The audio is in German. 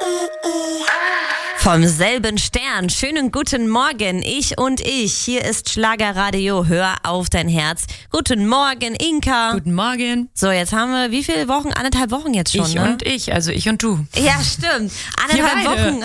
Vom selben Stern. Schönen guten Morgen, ich und ich. Hier ist Schlagerradio. Hör auf dein Herz. Guten Morgen, Inka. Guten Morgen. So, jetzt haben wir wie viele Wochen? 1,5 Wochen jetzt schon, Ich ne? und ich, also ich und du. Ja, stimmt. Wir 1,5 beide. Wochen